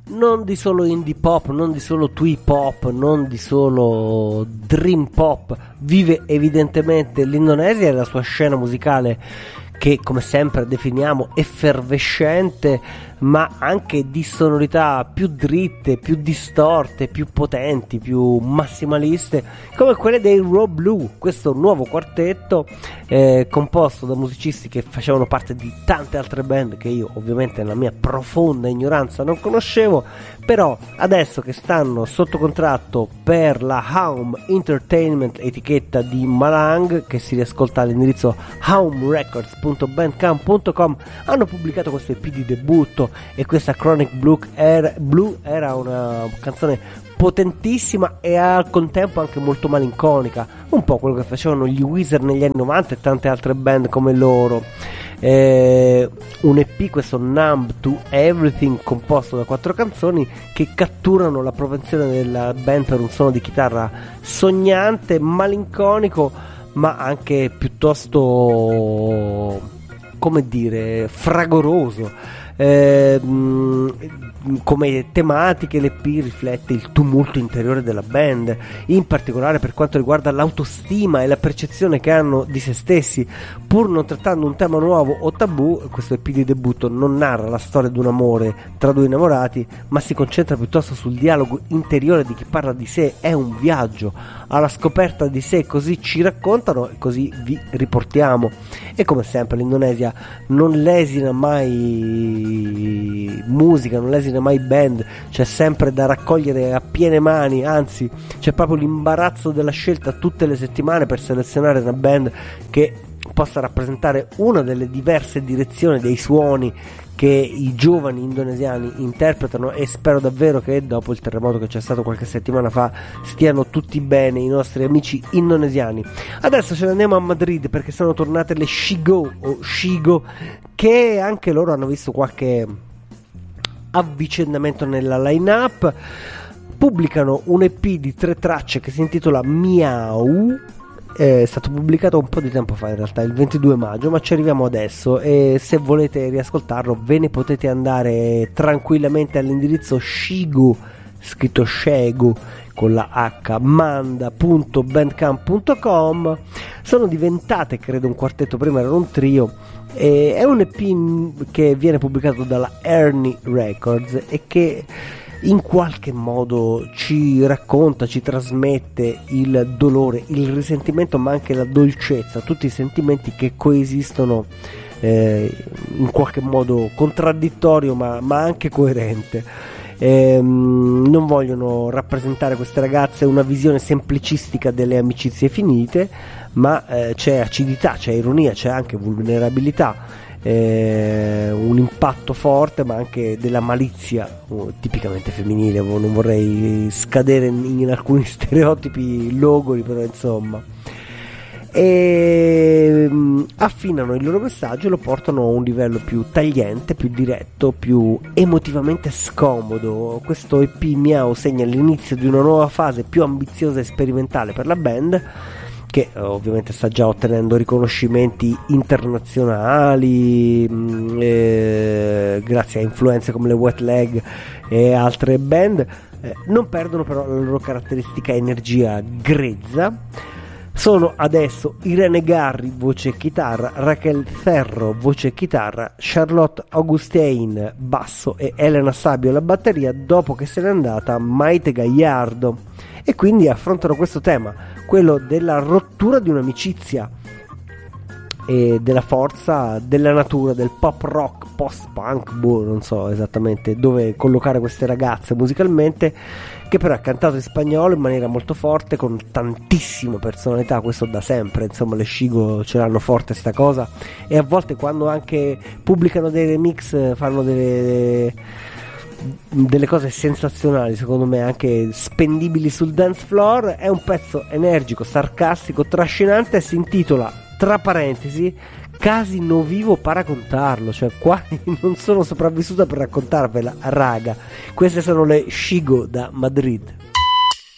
non di solo indie pop, non di solo twee pop, non di solo dream pop, vive evidentemente l'Indonesia e la sua scena musicale che come sempre definiamo effervescente, ma anche di sonorità più dritte, più distorte, più potenti, più massimaliste, come quelle dei Raw Blue, questo nuovo quartetto composto da musicisti che facevano parte di tante altre band che io ovviamente nella mia profonda ignoranza non conoscevo, però adesso che stanno sotto contratto per la Home Entertainment, etichetta di Malang, che si riascolta all'indirizzo homerecords.bandcamp.com, hanno pubblicato questo EP di debutto, e questa Chronic Blue era una canzone potentissima e al contempo anche molto malinconica, un po' quello che facevano gli Weezer negli anni 90 e tante altre band come loro. Un EP, questo Numb to Everything, composto da 4 canzoni che catturano la propensione della band per un suono di chitarra sognante, malinconico, ma anche piuttosto, come dire, fragoroso. Come tematiche l'EP riflette il tumulto interiore della band, in particolare per quanto riguarda l'autostima e la percezione che hanno di se stessi. Pur non trattando un tema nuovo o tabù, questo EP di debutto non narra la storia di un amore tra 2 innamorati, ma si concentra piuttosto sul dialogo interiore di chi parla di sé. È un viaggio alla scoperta di sé, così ci raccontano e così vi riportiamo. E come sempre l'Indonesia non lesina mai musica, non lesina mai band, c'è sempre da raccogliere a piene mani, anzi c'è proprio l'imbarazzo della scelta tutte le settimane per selezionare una band che possa rappresentare una delle diverse direzioni dei suoni che i giovani indonesiani interpretano, e spero davvero che dopo il terremoto che c'è stato qualche settimana fa stiano tutti bene i nostri amici indonesiani. Adesso ce ne andiamo a Madrid perché sono tornate le Shigo o Shigo, che anche loro hanno visto qualche avvicendamento nella line-up. Pubblicano un EP di 3 tracce che si intitola Miau. È stato pubblicato un po' di tempo fa, in realtà il 22 maggio, ma ci arriviamo adesso, e se volete riascoltarlo ve ne potete andare tranquillamente all'indirizzo Shigo, scritto Shego con la H, manda.bandcamp.com. Sono diventate, credo, un quartetto, prima erano un trio. È un EP che viene pubblicato dalla Ernie Records e che in qualche modo ci racconta, ci trasmette il dolore, il risentimento, ma anche la dolcezza, tutti i sentimenti che coesistono in qualche modo contraddittorio ma anche coerente. Non vogliono rappresentare queste ragazze una visione semplicistica delle amicizie finite, ma c'è acidità, c'è ironia, c'è anche vulnerabilità, un impatto forte, ma anche della malizia tipicamente femminile. Non vorrei scadere in alcuni stereotipi logori, però insomma, e affinano il loro messaggio e lo portano a un livello più tagliente, più diretto, più emotivamente scomodo. Questo EP Miau segna l'inizio di una nuova fase più ambiziosa e sperimentale per la band, che ovviamente sta già ottenendo riconoscimenti internazionali grazie a influenze come le Wet Leg e altre band. Non perdono però la loro caratteristica energia grezza. Sono adesso Irene Garri, voce e chitarra, Raquel Ferro, voce e chitarra, Charlotte Augustin, basso, e Elena Sabio alla batteria, dopo che se n'è andata Maite Gagliardo. E quindi affrontano questo tema, quello della rottura di un'amicizia e della forza della natura, del pop rock, post punk, non so esattamente dove collocare queste ragazze musicalmente, che però è cantato in spagnolo in maniera molto forte, con tantissima personalità. Questo da sempre, insomma, le Shigo ce l'hanno forte sta cosa, e a volte quando anche pubblicano dei remix fanno delle cose sensazionali, secondo me anche spendibili sul dance floor. È un pezzo energico, sarcastico, trascinante, si intitola, tra parentesi, casi no vivo para contarlo, cioè qua non sono sopravvissuta per raccontarvela, raga. Queste sono le Shigo da Madrid.